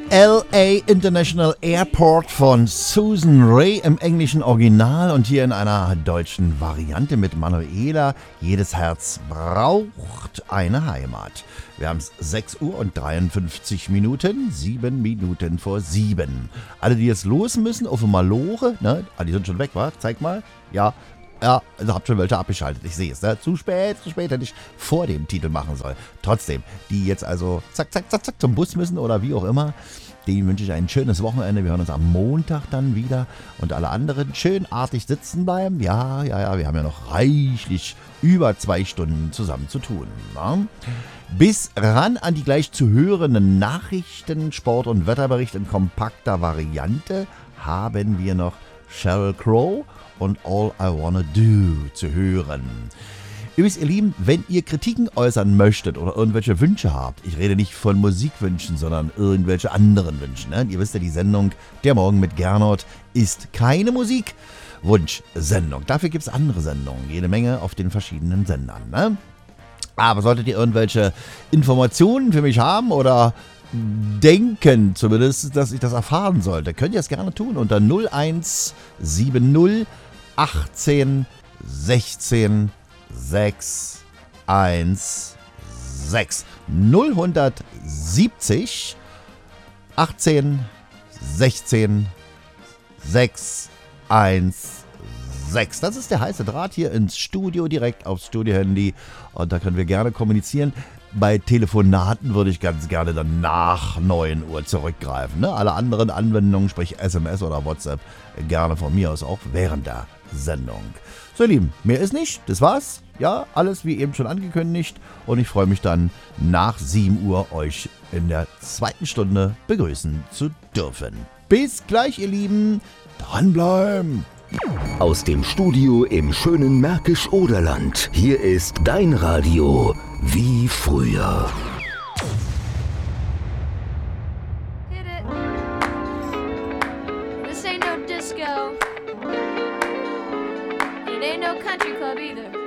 LA International Airport von Susan Rae im englischen Original und hier in einer deutschen Variante mit Manuela. Jedes Herz braucht eine Heimat. Wir haben es 6 Uhr und 53 Minuten, 7 Minuten vor 7. Alle, die jetzt los müssen, auf dem Malore, ne? Die sind schon weg, wa? Zeig mal. Ja, also habt schon welche abgeschaltet, ich sehe es, ne? Zu spät, hätte ich vor dem Titel machen sollen. Trotzdem, die jetzt also zack zum Bus müssen oder wie auch immer, denen wünsche ich ein schönes Wochenende. Wir hören uns am Montag dann wieder und alle anderen schön artig sitzen bleiben. Ja, wir haben ja noch reichlich über 2 Stunden zusammen zu tun. Ne? Bis ran an die gleich zu hörenden Nachrichten, Sport- und Wetterbericht in kompakter Variante haben wir noch Sheryl Crow und All I Wanna Do zu hören. Übrigens, ihr Lieben, wenn ihr Kritiken äußern möchtet oder irgendwelche Wünsche habt, ich rede nicht von Musikwünschen, sondern irgendwelche anderen Wünschen. Ne? Ihr wisst ja, die Sendung Der Morgen mit Gernot ist keine Musikwunschsendung. Dafür gibt es andere Sendungen, jede Menge auf den verschiedenen Sendern. Ne? Aber solltet ihr irgendwelche Informationen für mich haben oder denken zumindest, dass ich das erfahren sollte, könnt ihr es gerne tun unter 0170 18 16 616 0170 18 16 616. Das ist der heiße Draht hier ins Studio, direkt aufs Studio-Handy. Und da können wir gerne kommunizieren. Bei Telefonaten würde ich ganz gerne dann nach 9 Uhr zurückgreifen. Ne? Alle anderen Anwendungen, sprich SMS oder WhatsApp, gerne von mir aus auch während der Sendung. So, ihr Lieben, mehr ist nicht. Das war's. Ja, alles wie eben schon angekündigt. Und ich freue mich dann nach 7 Uhr euch in der 2. Stunde begrüßen zu dürfen. Bis gleich, ihr Lieben. Dranbleiben. Aus dem Studio im schönen Märkisch-Oderland. Hier ist dein Radio wie früher. Hit it. This ain't no disco. It ain't no country club either.